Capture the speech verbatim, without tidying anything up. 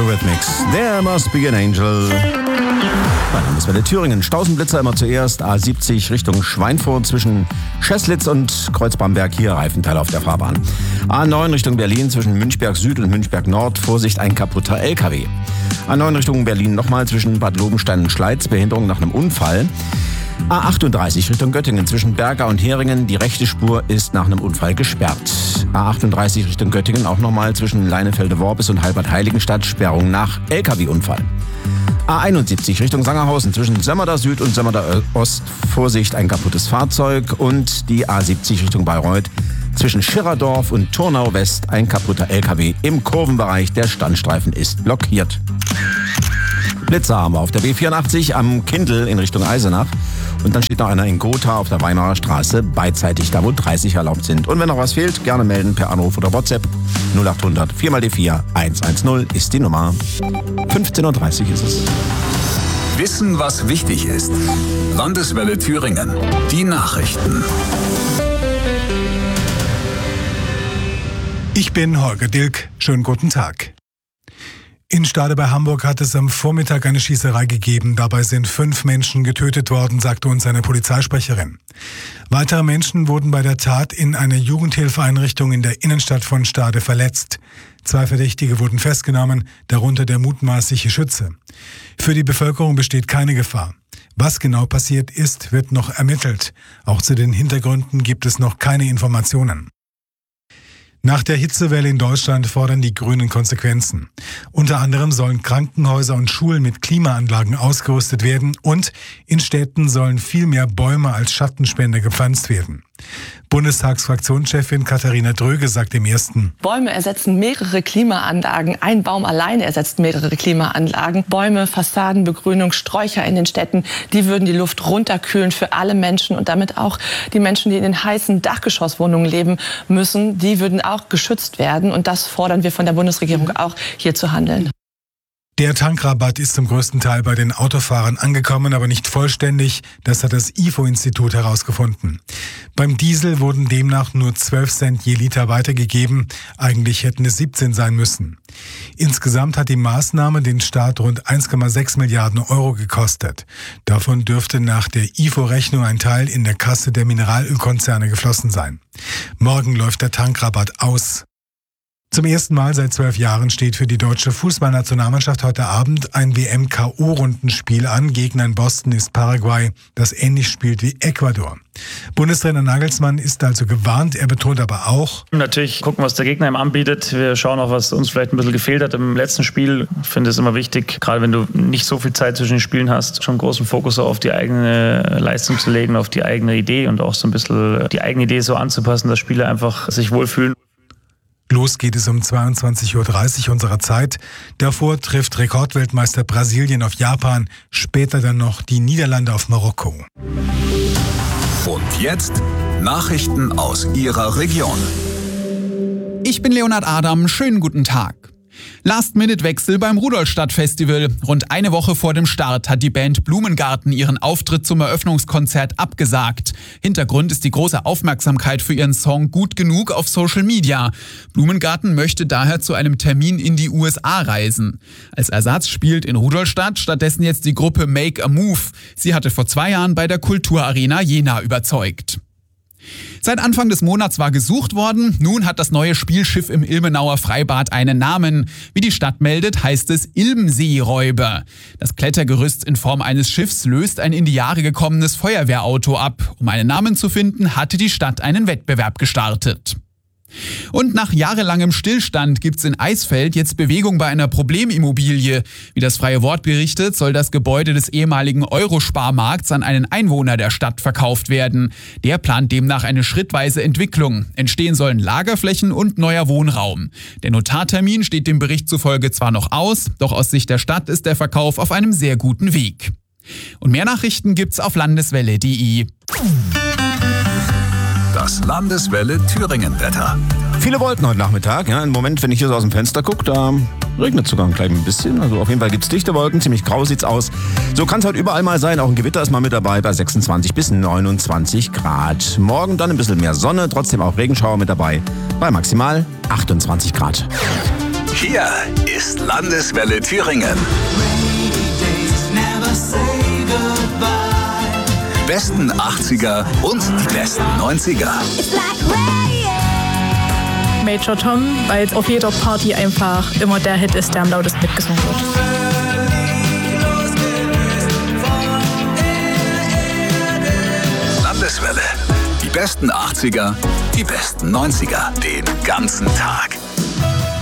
Eurythmics. There must be an angel. Mein Name ist Welle Thüringen. Stausenblitzer immer zuerst. A siebzig Richtung Schweinfurt zwischen Scheslitz und Kreuz-Bamberg. Hier Reifenteile auf der Fahrbahn. A neun Richtung Berlin zwischen Münchberg Süd und Münchberg Nord. Vorsicht, ein kaputter L K W. A neun Richtung Berlin nochmal zwischen Bad Lobenstein und Schleiz. Behinderung nach einem Unfall. A achtunddreißig Richtung Göttingen zwischen Berga und Heringen. Die rechte Spur ist nach einem Unfall gesperrt. A achtunddreißig Richtung Göttingen auch nochmal zwischen Leinefelde-Worbis und Halbert-Heiligenstadt. Sperrung nach L K W-Unfall. A einundsiebzig Richtung Sangerhausen zwischen Sömmerda Süd und Sömmerda Ost. Vorsicht, ein kaputtes Fahrzeug. Und die A siebzig Richtung Bayreuth zwischen Schirrerdorf und Turnau West. Ein kaputter L K W im Kurvenbereich. Der Standstreifen ist blockiert. Blitzer haben wir auf der B vierundachtzig am Kindl in Richtung Eisenach. Und dann steht noch einer in Gotha auf der Weimarer Straße, beidseitig da, wo dreißig erlaubt sind. Und wenn noch was fehlt, gerne melden per Anruf oder WhatsApp. null achthundert vier mal die vier hundertzehn ist die Nummer. fünfzehn Uhr dreißig ist es. Wissen, was wichtig ist. Landeswelle Thüringen. Die Nachrichten. Ich bin Holger Dilk. Schönen guten Tag. In Stade bei Hamburg hat es am Vormittag eine Schießerei gegeben. Dabei sind fünf Menschen getötet worden, sagte uns eine Polizeisprecherin. Weitere Menschen wurden bei der Tat in einer Jugendhilfeeinrichtung in der Innenstadt von Stade verletzt. Zwei Verdächtige wurden festgenommen, darunter der mutmaßliche Schütze. Für die Bevölkerung besteht keine Gefahr. Was genau passiert ist, wird noch ermittelt. Auch zu den Hintergründen gibt es noch keine Informationen. Nach der Hitzewelle in Deutschland fordern die Grünen Konsequenzen. Unter anderem sollen Krankenhäuser und Schulen mit Klimaanlagen ausgerüstet werden und in Städten sollen viel mehr Bäume als Schattenspender gepflanzt werden. Bundestagsfraktionschefin Katharina Dröge sagt im Ersten: Bäume ersetzen mehrere Klimaanlagen. Ein Baum alleine ersetzt mehrere Klimaanlagen. Bäume, Fassadenbegrünung, Sträucher in den Städten, die würden die Luft runterkühlen für alle Menschen und damit auch die Menschen, die in den heißen Dachgeschosswohnungen leben müssen, die würden auch geschützt werden. Und das fordern wir von der Bundesregierung auch, hier zu handeln. Der Tankrabatt ist zum größten Teil bei den Autofahrern angekommen, aber nicht vollständig. Das hat das I F O-Institut herausgefunden. Beim Diesel wurden demnach nur zwölf Cent je Liter weitergegeben. Eigentlich hätten es siebzehn sein müssen. Insgesamt hat die Maßnahme den Staat rund eins Komma sechs Milliarden Euro gekostet. Davon dürfte nach der I F O-Rechnung ein Teil in der Kasse der Mineralölkonzerne geflossen sein. Morgen läuft der Tankrabatt aus. Zum ersten Mal seit zwölf Jahren steht für die deutsche Fußballnationalmannschaft heute Abend ein W M-K O-Rundenspiel an. Gegner in Boston ist Paraguay, das ähnlich spielt wie Ecuador. Bundestrainer Nagelsmann ist also gewarnt, er betont aber auch: Natürlich gucken, was der Gegner ihm anbietet. Wir schauen auch, was uns vielleicht ein bisschen gefehlt hat im letzten Spiel. Ich finde es immer wichtig, gerade wenn du nicht so viel Zeit zwischen den Spielen hast, schon großen Fokus auf die eigene Leistung zu legen, auf die eigene Idee und auch so ein bisschen die eigene Idee so anzupassen, dass Spieler einfach sich wohlfühlen. Los geht es um zweiundzwanzig Uhr dreißig unserer Zeit. Davor trifft Rekordweltmeister Brasilien auf Japan, später dann noch die Niederlande auf Marokko. Und jetzt Nachrichten aus Ihrer Region. Ich bin Leonhard Adam, schönen guten Tag. Last-Minute-Wechsel beim Rudolstadt-Festival. Rund eine Woche vor dem Start hat die Band Blumengarten ihren Auftritt zum Eröffnungskonzert abgesagt. Hintergrund ist die große Aufmerksamkeit für ihren Song Gut genug auf Social Media. Blumengarten möchte daher zu einem Termin in die U S A reisen. Als Ersatz spielt in Rudolstadt stattdessen jetzt die Gruppe Make a Move. Sie hatte vor zwei Jahren bei der Kulturarena Jena überzeugt. Seit Anfang des Monats war gesucht worden. Nun hat das neue Spielschiff im Ilmenauer Freibad einen Namen. Wie die Stadt meldet, heißt es Ilmseeräuber. Das Klettergerüst in Form eines Schiffs löst ein in die Jahre gekommenes Feuerwehrauto ab. Um einen Namen zu finden, hatte die Stadt einen Wettbewerb gestartet. Und nach jahrelangem Stillstand gibt's in Eisfeld jetzt Bewegung bei einer Problemimmobilie. Wie das Freie Wort berichtet, soll das Gebäude des ehemaligen Eurosparmarkts an einen Einwohner der Stadt verkauft werden. Der plant demnach eine schrittweise Entwicklung. Entstehen sollen Lagerflächen und neuer Wohnraum. Der Notartermin steht dem Bericht zufolge zwar noch aus, doch aus Sicht der Stadt ist der Verkauf auf einem sehr guten Weg. Und mehr Nachrichten gibt's auf landeswelle punkt de. Das Landeswelle Thüringen-Wetter. Viele Wolken heute Nachmittag. Ja, im Moment, wenn ich hier so aus dem Fenster gucke, da regnet es sogar ein klein bisschen. Also auf jeden Fall gibt es dichte Wolken, ziemlich grau sieht's aus. So kann es heute überall mal sein. Auch ein Gewitter ist mal mit dabei bei sechsundzwanzig bis neunundzwanzig Grad. Morgen dann ein bisschen mehr Sonne, trotzdem auch Regenschauer mit dabei bei maximal achtundzwanzig Grad. Hier ist Landeswelle Thüringen. Die besten achtziger und die besten neunziger. Major Tom, weil es auf jeder Party einfach immer der Hit ist, der am lautesten mitgesungen wird. Landeswelle. Die besten achtziger, die besten neunziger. Den ganzen Tag.